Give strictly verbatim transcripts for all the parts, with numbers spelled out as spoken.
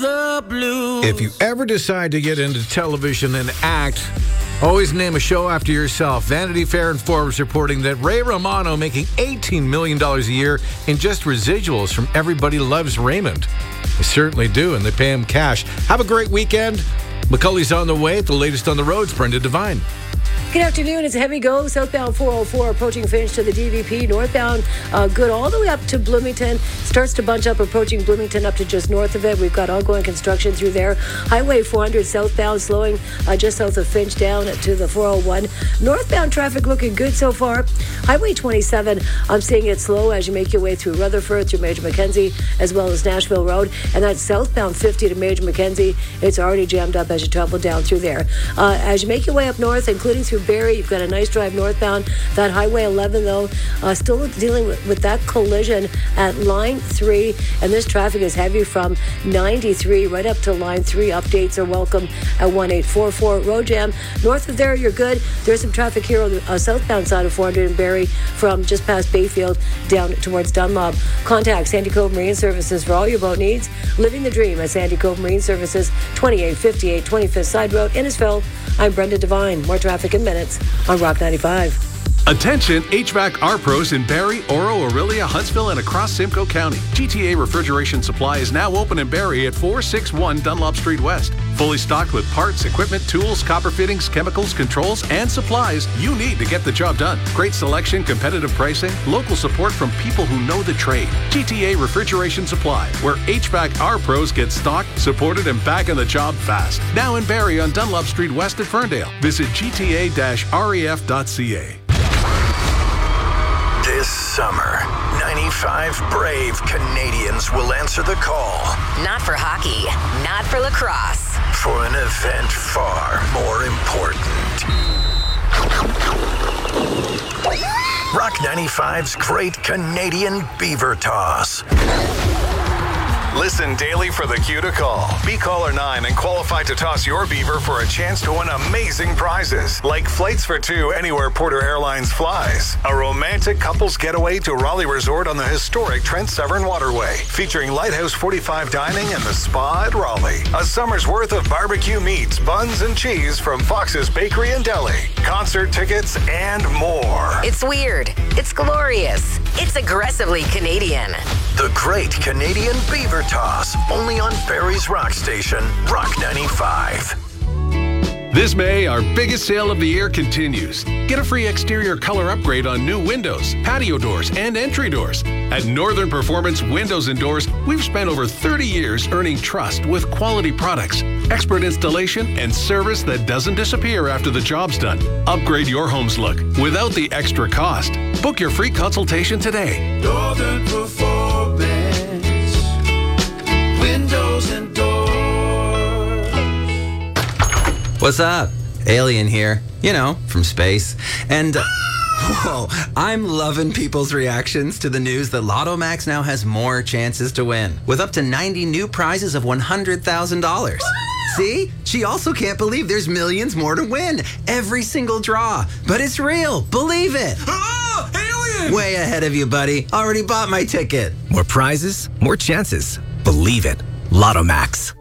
The blues. If you ever decide to get into television and act, always name a show after yourself. Vanity Fair and Forbes reporting that Ray Romano making eighteen million dollars a year in just residuals from Everybody Loves Raymond. They certainly do, and they pay him cash. Have a great weekend. McCulley's on the way. The latest on the roads, Brenda Devine. Good afternoon. It's a heavy go. Southbound four oh four approaching Finch to the D V P. Northbound uh, good all the way up to Bloomington. Starts to bunch up approaching Bloomington up to just north of it. We've got ongoing construction through there. Highway four hundred southbound slowing uh, just south of Finch down to the four oh one. Northbound traffic looking good so far. Highway twenty-seven, I'm seeing it slow as you make your way through Rutherford, through Major Mackenzie, as well as Nashville Road. And that's southbound fifty to Major Mackenzie. It's already jammed up as you travel down through there. Uh, as you make your way up north, including through Barrie, you've got a nice drive northbound. That Highway eleven, though, uh, still dealing with, with that collision at line three, and this traffic is heavy from ninety-three right up to line three. Updates are welcome at one eight four four. Road jam north of there, you're good. There's some traffic here on the uh, southbound side of four hundred in Barrie from just past Bayfield down towards Dunlop. Contact Sandy Cove Marine Services for all your boat needs. Living the dream at Sandy Cove Marine Services, twenty-eight fifty-eight twenty-fifth Side Road, Innisfil. I'm Brenda Devine. More traffic in minutes on Rock ninety-five. Attention H V A C R Pros in Barrie, Oro, Orillia, Huntsville, and across Simcoe County. G T A Refrigeration Supply is now open in Barrie at four sixty-one Dunlop Street West. Fully stocked with parts, equipment, tools, copper fittings, chemicals, controls, and supplies you need to get the job done. Great selection, competitive pricing, local support from people who know the trade. G T A Refrigeration Supply, where H V A C R Pros get stocked, supported, and back on the job fast. Now in Barrie on Dunlop Street West at Ferndale. Visit G T A ref dot C A. This summer, ninety-five brave Canadians will answer the call. Not for hockey, not for lacrosse. For an event far more important. Rock ninety-five's Great Canadian Beaver Toss. Listen daily for the cue to call. Be caller nine and qualify to toss your beaver for a chance to win amazing prizes, like flights for two anywhere Porter Airlines flies, a romantic couples getaway to Raleigh Resort on the historic Trent Severn Waterway, featuring Lighthouse forty-five dining and the spa at Raleigh, a summer's worth of barbecue meats, buns, and cheese from Fox's Bakery and Deli, concert tickets, and more. It's weird. It's glorious. It's aggressively Canadian. The Great Canadian Beaver Toss, only on Barrie's Rock Station, Rock ninety-five. This May, our biggest sale of the year continues. Get a free exterior color upgrade on new windows, patio doors, and entry doors. At Northern Performance Windows and Doors, we've spent over thirty years earning trust with quality products, expert installation, and service that doesn't disappear after the job's done. Upgrade your home's look without the extra cost. Book your free consultation today. Northern Performance Windows and Doors. What's up? Alien here. You know, from space. And, uh, whoa, I'm loving people's reactions to the news that Lotto Max now has more chances to win, with up to ninety new prizes of one hundred thousand dollars. See? She also can't believe there's millions more to win. Every single draw. But it's real. Believe it. Oh, alien! Way ahead of you, buddy. Already bought my ticket. More prizes, more chances. Believe it. Lotto Max.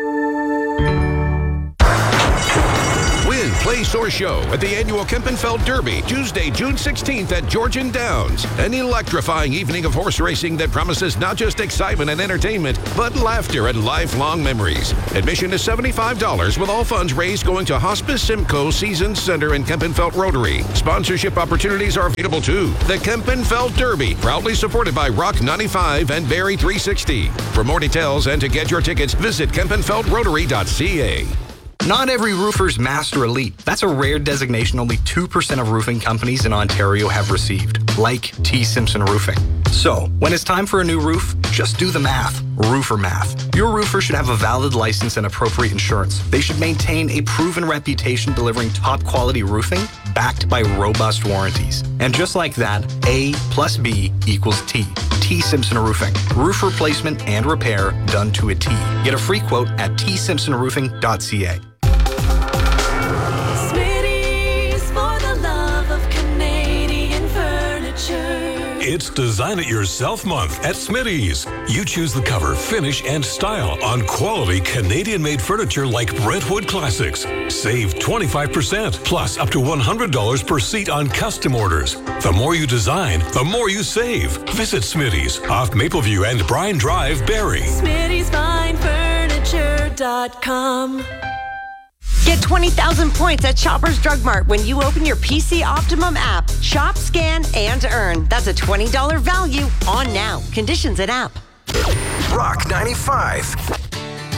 Win, play, or show at the annual Kempenfeld Derby, Tuesday, June sixteenth at Georgian Downs. An electrifying evening of horse racing that promises not just excitement and entertainment, but laughter and lifelong memories. Admission is seventy-five dollars, with all funds raised going to Hospice Simcoe Seasons Center in Kempenfeld Rotary. Sponsorship opportunities are available too. The Kempenfeld Derby, proudly supported by Rock ninety-five and Barrie three sixty. For more details and to get your tickets, visit kempenfeld rotary dot c a. Not every roofer's Master Elite. That's a rare designation only two percent of roofing companies in Ontario have received, like T. Simpson Roofing. So, when it's time for a new roof, just do the math. Roofer math. Your roofer should have a valid license and appropriate insurance. They should maintain a proven reputation delivering top quality roofing backed by robust warranties. And just like that, A plus B equals T. T. Simpson Roofing. Roof replacement and repair done to a T. Get a free quote at t simpson roofing dot c a. It's Design It Yourself Month at Smitty's. You choose the cover, finish, and style on quality Canadian-made furniture like Brentwood Classics. Save twenty-five percent, plus up to one hundred dollars per seat on custom orders. The more you design, the more you save. Visit Smitty's off Mapleview and Bryan Drive, Barrie. Smitty's Fine Furniture dot com. Get twenty thousand points at Shoppers Drug Mart when you open your P C Optimum app. Shop, scan, and earn. That's a twenty dollars value on now. Conditions at app. Rock ninety-five.